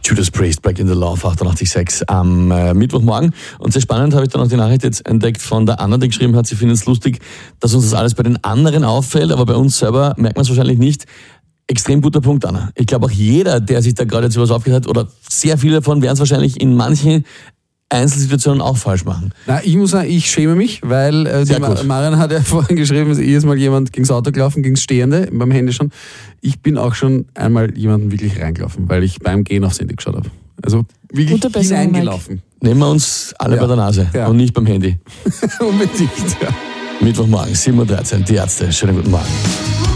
Judas Priest, Black in the Love, 88.6 am Mittwochmorgen. Und sehr spannend habe ich dann auch die Nachricht jetzt entdeckt von der Anna, die geschrieben hat, sie findet es lustig, dass uns das alles bei den anderen auffällt, aber bei uns selber merkt man es wahrscheinlich nicht. Extrem guter Punkt, Anna. Ich glaube auch jeder, der sich da gerade jetzt was aufgehört hat, oder sehr viele davon werden es wahrscheinlich in manchen Einzelsituationen auch falsch machen. Na, ich muss sagen, ich schäme mich, weil Marian hat ja vorhin geschrieben, dass jedes Mal jemand gegens Auto gelaufen, gegens Stehende, beim Handy schon. Ich bin auch schon einmal jemanden wirklich reingelaufen, weil ich beim Gehen aufs Handy geschaut habe. Also wirklich hineingelaufen. Nehmen wir uns alle bei der Nase und nicht beim Handy. Unbedingt, ja. Mittwochmorgen, 7.13 Uhr, die Ärzte. Schönen guten Morgen.